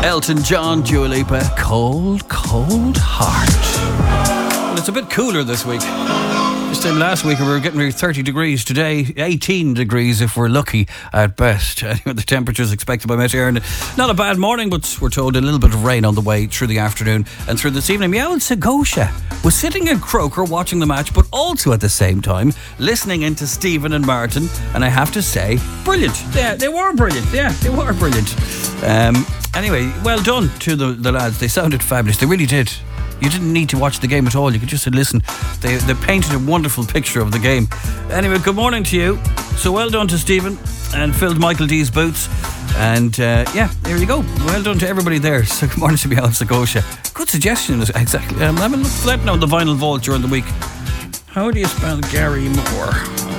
Elton John, Dua Lipa, Cold, Cold Heart. Well, it's a bit cooler this week. This time last week we were getting near 30 degrees. Today, 18 degrees if we're lucky at best. Anyway, the temperatures expected by Met Éireann. Not a bad morning, but we're told a little bit of rain on the way through the afternoon and through this evening. Miaowen Segosha was sitting in Croker watching the match, but also at the same time listening into Stephen and Martin. And I have to say, brilliant. Yeah, they were brilliant. Yeah, they were brilliant. Anyway, well done to the lads. They sounded fabulous. They really did. You didn't need to watch the game at all. You could just listen. They painted a wonderful picture of the game. Anyway, good morning to you. So well done to Stephen and filled Michael D's boots. And yeah, there you go. Well done to everybody there. So good morning to Miaowen Segosha. Good suggestion, exactly. I'm having a look flat now on the vinyl vault during the week. How do you spell Gary Moore?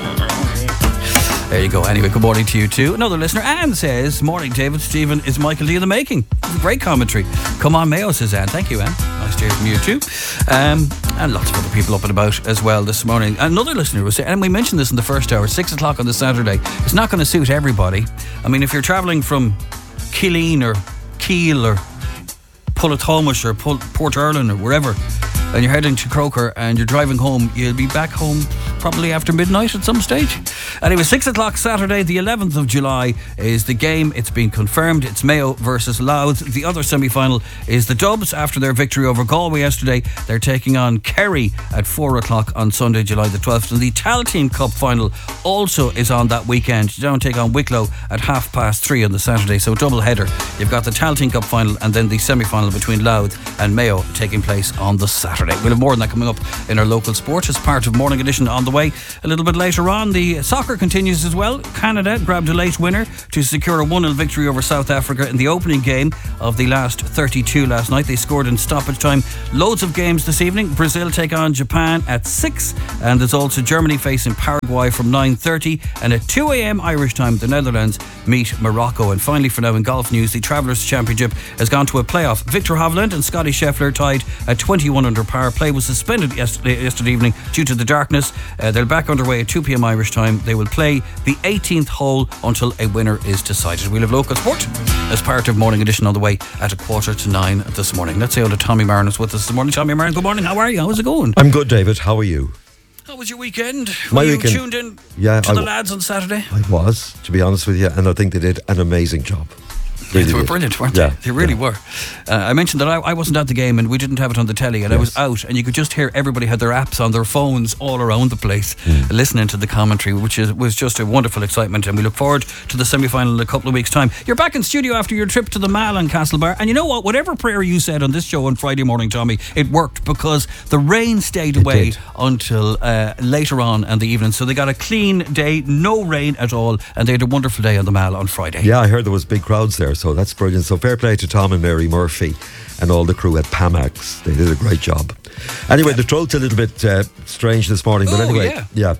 There you go. Anyway, good morning to you too. Another listener, Anne, says, morning David, Stephen, is Michael D in the making. Great commentary. Come on Mayo, says Anne. Thank you, Anne. Nice to hear from you too. And lots of other people up and about as well this morning. Another listener was saying, and we mentioned this in the first hour, 6 o'clock on the Saturday. It's not going to suit everybody. I mean, if you're travelling from Killeen or Kiel or Pullatomish or Port Erlin or wherever, and you're heading to Croker and you're driving home, you'll be back home probably after midnight at some stage. Anyway, 6 o'clock Saturday, the 11th of July is the game. It's been confirmed. It's Mayo versus Louth. The other semi-final is the Dubs after their victory over Galway yesterday. They're taking on Kerry at 4 o'clock on Sunday, July the 12th. And the Tailteann Cup final also is on that weekend. Down take on Wicklow at 3:30 on the Saturday. So double header. You've got the Tailteann Cup final and then the semi-final between Louth and Mayo taking place on the Saturday. We'll have more on that coming up in our local sport as part of Morning Edition on the way. A little bit later on, the soccer continues as well. Canada grabbed a late winner to secure a 1-0 victory over South Africa in the opening game of the last 32 last night. They scored in stoppage time. Loads of games this evening. Brazil take on Japan at 6, and there's also Germany facing Paraguay from 9:30, and at 2 a.m. Irish time the Netherlands meet Morocco. And finally, for now in golf news, the Travellers Championship has gone to a playoff. Victor Hovland and Scotty Scheffler tied at 21 under par. Play was suspended yesterday evening due to the darkness. They're back underway at 2 p.m. Irish time. They will play the 18th hole until a winner is decided. We'll have local sport as part of Morning Edition on the way at 8:45 this morning. Let's say hello to Tommy Marin is with us this morning. Tommy Marin, good morning. How are you? How's it going? I'm good, David. How are you? How was your weekend? My Were you weekend, tuned in to the lads on Saturday? I was, to be honest with you, and I think they did an amazing job. Really they were brilliant, weren't they? They really were. I mentioned that I wasn't at the game and we didn't have it on the telly, and I was out, and you could just hear everybody had their apps on their phones all around the place listening to the commentary, which was just a wonderful excitement, and we look forward to the semi-final in a couple of weeks' time. You're back in studio after your trip to the Mall and Castlebar, and you know what? Whatever prayer you said on this show on Friday morning, Tommy, it worked, because the rain stayed away until later on in the evening, so they got a clean day, no rain at all, and they had a wonderful day on the Mall on Friday. Yeah, I heard there was big crowds there, so that's brilliant. So fair play to Tom and Mary Murphy and all the crew at Pamax. They did a great job. Anyway, the throat's a little bit strange this morning, but anyway,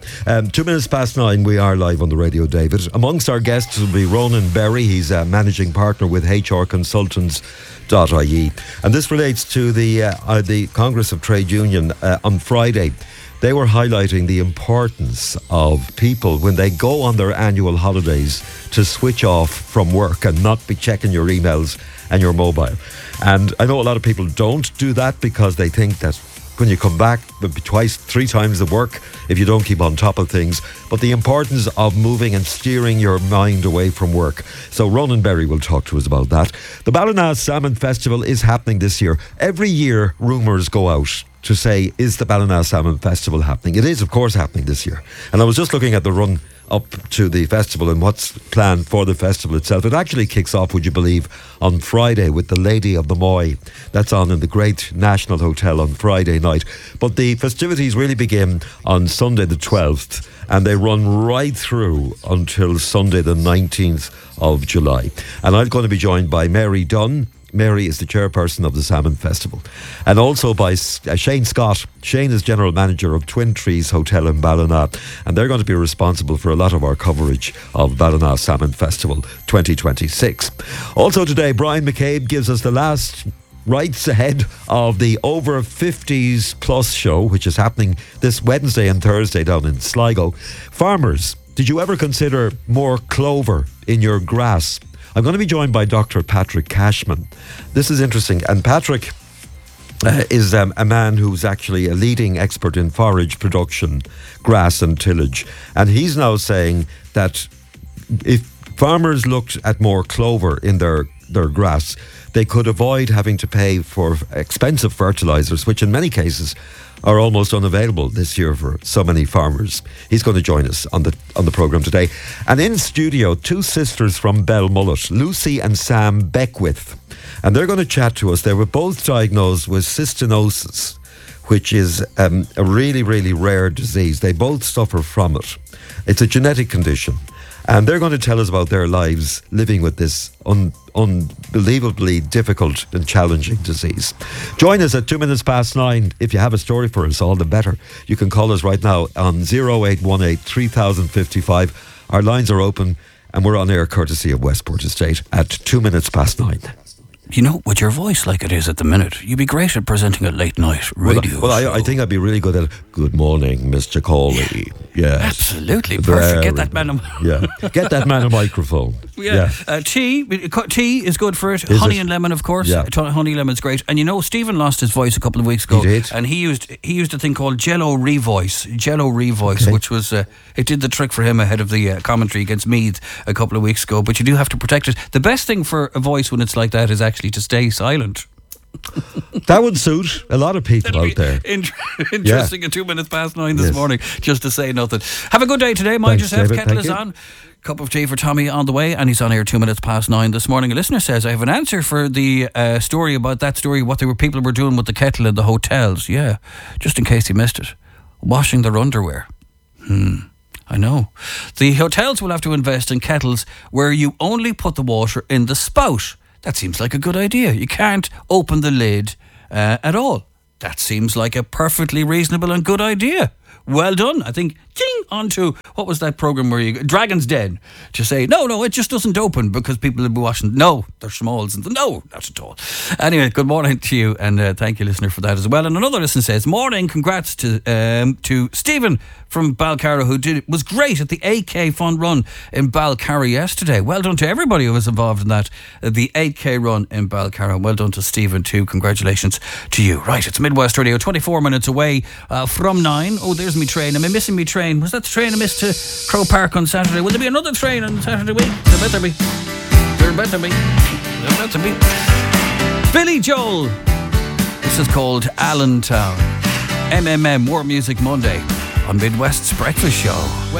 2 minutes past 9, we are live on the radio, David. Amongst our guests will be Ronan Berry. He's a managing partner with HR Consultants.ie, and this relates to the Congress of Trade Union on Friday. They were highlighting the importance of people, when they go on their annual holidays, to switch off from work and not be checking your emails and your mobile. And I know a lot of people don't do that because they think that when you come back, there'll be 2-3 times the work if you don't keep on top of things. But the importance of moving and steering your mind away from work. So Ronan Berry will talk to us about that. The Ballina Salmon Festival is happening this year. Every year, rumours go out to say, is the Ballina Salmon Festival happening? It is, of course, happening this year. And I was just looking at the run up to the festival and what's planned for the festival itself. It actually kicks off, would you believe, on Friday with the Lady of the Moy. That's on in the Great National Hotel on Friday night. But the festivities really begin on Sunday the 12th, and they run right through until Sunday the 19th of July. And I'm going to be joined by Mary Dunn. Mary is the chairperson of the Salmon Festival, and also by Shane Scott. Shane is general manager of Twin Trees Hotel in Ballina, and they're going to be responsible for a lot of our coverage of Ballina Salmon Festival 2026. Also today, Brian McCabe gives us the last rights ahead of the Over 50s Plus show, which is happening this Wednesday and Thursday down in Sligo. Farmers, did you ever consider more clover in your grass? I'm going to be joined by Dr. Patrick Cashman. This is interesting. And Patrick is a man who's actually a leading expert in forage production, grass and tillage. And he's now saying that if farmers looked at more clover in their grass, they could avoid having to pay for expensive fertilisers, which in many cases are almost unavailable this year for so many farmers. He's going to join us on the programme today. And in studio, two sisters from Belmullet, Lucy and Sam Beckwith. And they're going to chat to us. They were both diagnosed with cystinosis, which is a really, really rare disease. They both suffer from it. It's a genetic condition. And they're going to tell us about their lives living with this unbelievably difficult and challenging disease. Join us at 9:02. If you have a story for us, all the better. You can call us right now on 0818 3055. Our lines are open and we're on air courtesy of Westport Estate at 9:02. You know, with your voice like it is at the minute, you'd be great at presenting a late night radio show. I think I'd be really good at Good morning, Mr. Cawley. Yeah. Absolutely. Perfect. Get that man Get that man a microphone. Tea is good for it. Is honey it? and lemon, of course. Yeah. Honey lemon's great. And you know, Stephen lost his voice a couple of weeks ago. He did. And he used a thing called Jello Revoice, okay. which was it did the trick for him ahead of the commentary against Meath a couple of weeks ago. But you do have to protect it. The best thing for a voice when it's like that is actually to stay silent. That would suit a lot of people out there. Interesting at 9:02 this morning, just to say nothing. Have a good day today. Mind yourself. David. Kettle is on. Cup of tea for Tommy on the way, and he's on air 9:02 this morning. A listener says, I have an answer for the story about that story, what people were doing with the kettle in the hotels. Yeah, just in case you missed it. Washing their underwear. I know. The hotels will have to invest in kettles where you only put the water in the spout. That seems like a good idea. You can't open the lid at all. That seems like a perfectly reasonable and good idea. Well done. I think, on to, what was that programme where you, Dragon's Den, to say, no, it just doesn't open because people will be washing. No, they're smalls. No, not at all. Anyway, good morning to you, and thank you, listener, for that as well. And another listener says, morning, congrats to Stephen from Balcarra, who was great at the AK Fun Run in Balcarra yesterday. Well done to everybody who was involved in that, the 8K run in Balcarra. Well done to Stephen too. Congratulations to you. Right, it's Midwest Radio, 24 minutes away from 9. Oh, there's me train. Am I missing me train? Was that the train I missed to Crow Park on Saturday? Will there be another train on Saturday week? There better be. There better be. There better be. Billy Joel. This is called Allentown. MMM, More Music Monday on Midwest's Breakfast Show.